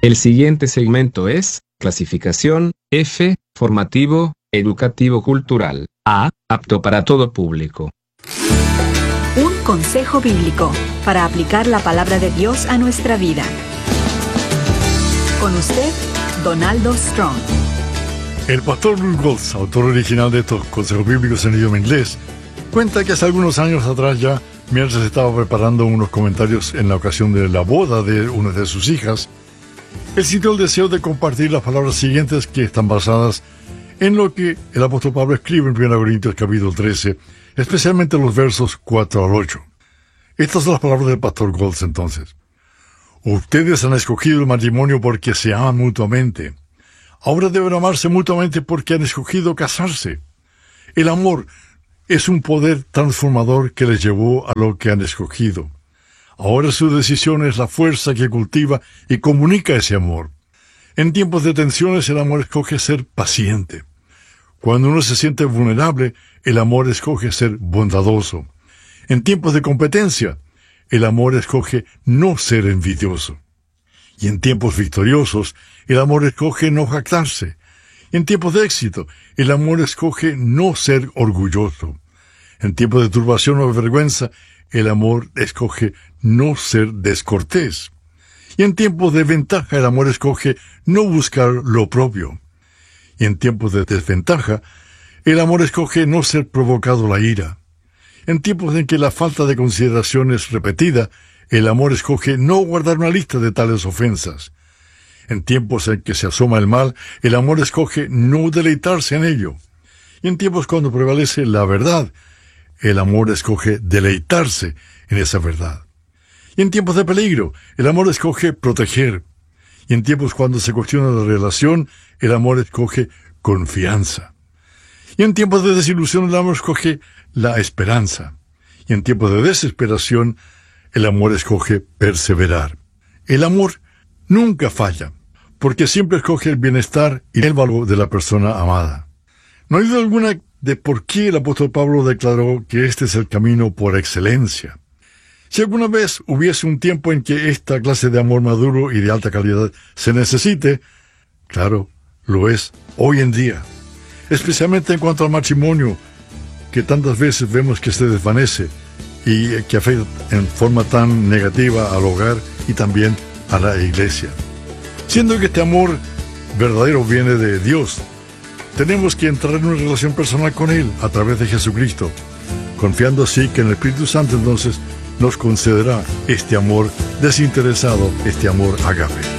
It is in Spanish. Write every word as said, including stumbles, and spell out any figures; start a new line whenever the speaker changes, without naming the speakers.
El siguiente segmento es clasificación F, formativo, educativo cultural. A, apto para todo público.
Un consejo bíblico para aplicar la palabra de Dios a nuestra vida. Con usted, Donaldo Strong.
El pastor Bruce Goltz, autor original de estos consejos bíblicos en idioma inglés, cuenta que hace algunos años atrás ya, mientras estaba preparando unos comentarios en la ocasión de la boda de una de sus hijas, él sintió el deseo de compartir las palabras siguientes que están basadas en lo que el apóstol Pablo escribe en primera Corintios capítulo trece, especialmente los versos cuatro al ocho. Estas son las palabras del pastor Goltz entonces. Ustedes han escogido el matrimonio porque se aman mutuamente. Ahora deben amarse mutuamente porque han escogido casarse. El amor es un poder transformador que les llevó a lo que han escogido. Ahora su decisión es la fuerza que cultiva y comunica ese amor. En tiempos de tensiones, el amor escoge ser paciente. Cuando uno se siente vulnerable, el amor escoge ser bondadoso. En tiempos de competencia, el amor escoge no ser envidioso. Y en tiempos victoriosos, el amor escoge no jactarse. En tiempos de éxito, el amor escoge no ser orgulloso. En tiempos de turbación o vergüenza, el amor escoge no ser descortés. Y en tiempos de ventaja, el amor escoge no buscar lo propio. Y en tiempos de desventaja, el amor escoge no ser provocado la ira. En tiempos en que la falta de consideración es repetida, el amor escoge no guardar una lista de tales ofensas. En tiempos en que se asoma el mal, el amor escoge no deleitarse en ello. Y en tiempos cuando prevalece la verdad, el amor escoge deleitarse en esa verdad. Y en tiempos de peligro, el amor escoge proteger. Y en tiempos cuando se cuestiona la relación, el amor escoge confianza. Y en tiempos de desilusión, el amor escoge la esperanza. Y en tiempos de desesperación, el amor escoge perseverar. El amor nunca falla, porque siempre escoge el bienestar y el valor de la persona amada. No hay duda alguna de por qué el apóstol Pablo declaró que este es el camino por excelencia. Si alguna vez hubiese un tiempo en que esta clase de amor maduro y de alta calidad se necesite, claro, lo es hoy en día. Especialmente en cuanto al matrimonio, que tantas veces vemos que se desvanece y que afecta en forma tan negativa al hogar y también a la iglesia. Siendo que este amor verdadero viene de Dios, tenemos que entrar en una relación personal con Él a través de Jesucristo, confiando así que en el Espíritu Santo entonces nos concederá este amor desinteresado, este amor ágape.